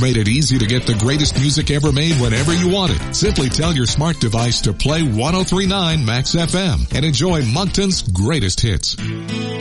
made it easy to get the greatest music ever made whenever you want it. Simply tell your smart device to play 103.9 Max FM and enjoy Moncton's greatest hits.